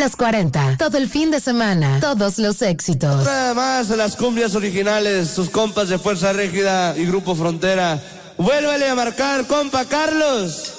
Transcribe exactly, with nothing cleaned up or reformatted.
Los cuarenta, todo el fin de semana, todos los éxitos. Nada más las cumbias originales, sus compas de Fuerza Régida y Grupo Frontera. Vuélvele a marcar, compa Carlos.